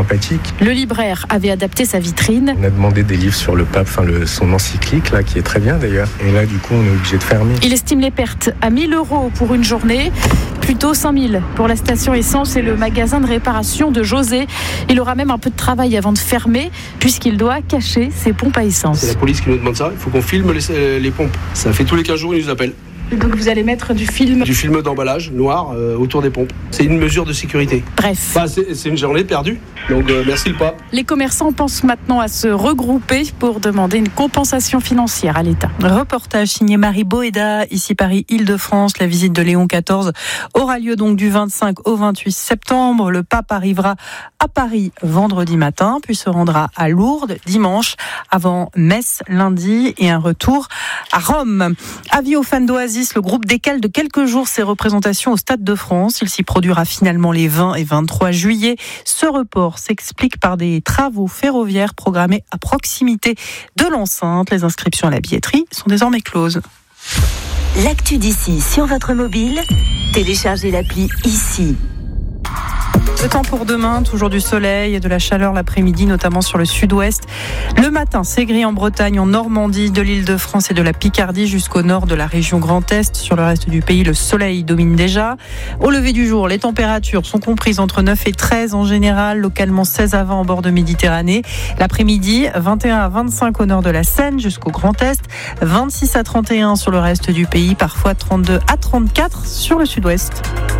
sympathique. Le libraire avait adapté sa vitrine. On a demandé des livres sur le pape, son encyclique, là, qui est très bien d'ailleurs. Et là, du coup, on est obligé de fermer. Il estime les pertes à 1 000 € pour une journée, plutôt 5 000 pour la station essence et le magasin de réparation de José. Il aura même un peu de travail avant de fermer, puisqu'il doit cacher ses pompes à essence. C'est la police qui nous demande ça, il faut qu'on filme les pompes. Ça fait tous les 15 jours, ils nous appellent. Donc vous allez mettre du film d'emballage noir autour des pompes. C'est une mesure de sécurité. Bref. C'est une journée perdue. Donc merci le pape. Les commerçants pensent maintenant à se regrouper pour demander une compensation financière à l'État. Reportage signé Marie Boéda, ici Paris, Île-de-France. La visite de Léon XIV aura lieu donc du 25 au 28 septembre. Le pape arrivera à Paris vendredi matin, puis se rendra à Lourdes dimanche, avant messe lundi et un retour à Rome. Avis aux fans d'Oasis, le groupe décale de quelques jours ses représentations au Stade de France. Il s'y produira finalement les 20 et 23 juillet. Ce report s'explique par des travaux ferroviaires programmés à proximité de l'enceinte. Les inscriptions à la billetterie sont désormais closes. L'actu d'ici sur votre mobile, téléchargez l'appli ici. Le temps pour demain, toujours du soleil et de la chaleur l'après-midi, notamment sur le sud-ouest. Le matin, c'est gris en Bretagne, en Normandie, de l'Île-de-France et de la Picardie jusqu'au nord de la région Grand Est. Sur le reste du pays, le soleil domine déjà. Au lever du jour, les températures sont comprises entre 9 et 13 en général, localement 16 à 20 en bord de Méditerranée. L'après-midi, 21 à 25 au nord de la Seine jusqu'au Grand Est, 26 à 31 sur le reste du pays, parfois 32 à 34 sur le sud-ouest.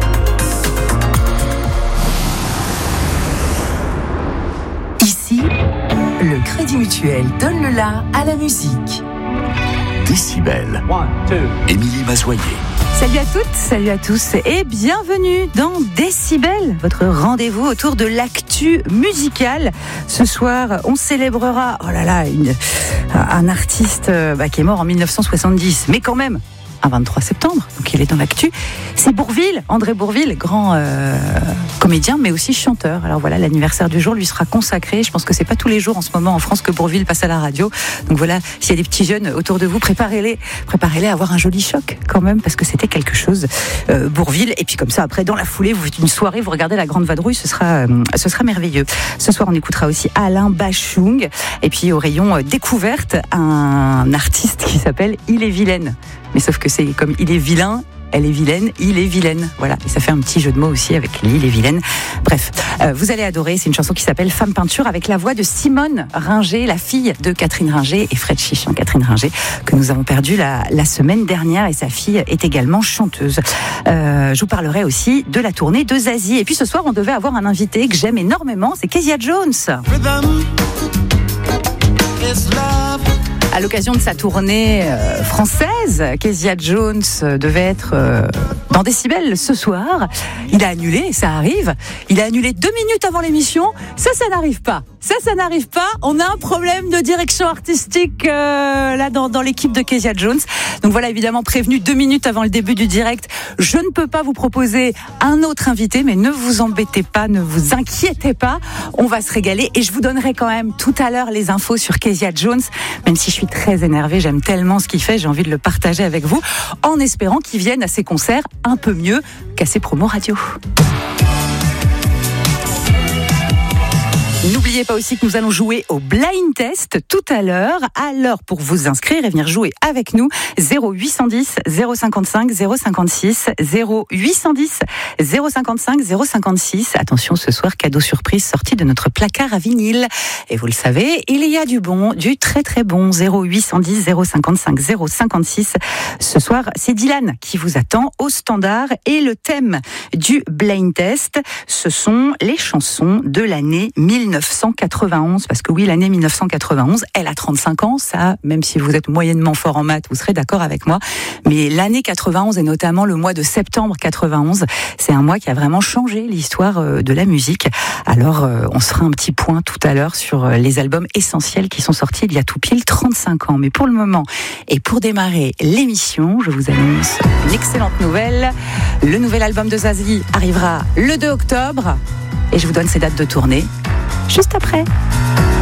Le Crédit Mutuel donne le la à la musique. Décibel. Émilie Mazoyer. Salut à toutes, salut à tous et bienvenue dans Décibel, votre rendez-vous autour de l'actu musicale. Ce soir, on célébrera un artiste qui est mort en 1970, mais quand même un 23 septembre, donc il est dans l'actu. C'est Bourvil, André Bourvil, grand comédien, mais aussi chanteur. Alors voilà, l'anniversaire du jour lui sera consacré. Je pense que c'est pas tous les jours en ce moment en France que Bourvil passe à la radio. Donc voilà, s'il y a des petits jeunes autour de vous, préparez-les à avoir un joli choc quand même, parce que c'était quelque chose, Bourvil. Et puis comme ça, après, dans la foulée, vous faites une soirée, vous regardez la Grande Vadrouille, ce sera merveilleux. Ce soir, on écoutera aussi Alain Bachung. Et puis au rayon découverte, un artiste qui s'appelle Il est vilaine. Mais sauf que c'est comme il est vilain, elle est vilaine, il est vilaine. Voilà, et ça fait un petit jeu de mots aussi avec il est vilaine. Bref, vous allez adorer, c'est une chanson qui s'appelle Femme Peinture, avec la voix de Simone Ringer, la fille de Catherine Ringer et Fred Chichon, Catherine Ringer, que nous avons perdue la semaine dernière, et sa fille est également chanteuse. Je vous parlerai aussi de la tournée de Zazie. Et puis ce soir, on devait avoir un invité que j'aime énormément, c'est Kezia Jones. À l'occasion de sa tournée française, Kezia Jones devait être dans Décibel ce soir. Il a annulé, ça arrive. Il a annulé 2 minutes avant l'émission. Ça n'arrive pas. Ça n'arrive pas. On a un problème de direction artistique là dans l'équipe de Kezia Jones. Donc voilà, évidemment, prévenu 2 minutes avant le début du direct. Je ne peux pas vous proposer un autre invité, mais ne vous embêtez pas, ne vous inquiétez pas. On va se régaler et je vous donnerai quand même tout à l'heure les infos sur Kezia Jones, même si je suis très énervée, j'aime tellement ce qu'il fait, j'ai envie de le partager avec vous, en espérant qu'il vienne à ses concerts un peu mieux qu'à ses promos radio. N'oubliez pas aussi que nous allons jouer au blind test tout à l'heure. Alors, pour vous inscrire et venir jouer avec nous, 0810 055 056 0810 055 056. Attention, ce soir, cadeau surprise sorti de notre placard à vinyle. Et vous le savez, il y a du bon, du très très bon. 0810 055 056. Ce soir, c'est Dylan qui vous attend au standard. Et le thème du blind test, ce sont les chansons de l'année 1991, parce que oui, l'année 1991, elle a 35 ans, ça, même si vous êtes moyennement fort en maths, vous serez d'accord avec moi, mais l'année 91, et notamment le mois de septembre 91, c'est un mois qui a vraiment changé l'histoire de la musique. Alors, on se fera un petit point tout à l'heure sur les albums essentiels qui sont sortis il y a tout pile 35 ans. Mais pour le moment, et pour démarrer l'émission, je vous annonce une excellente nouvelle. Le nouvel album de Zazie arrivera le 2 octobre, et je vous donne ses dates de tournée juste après.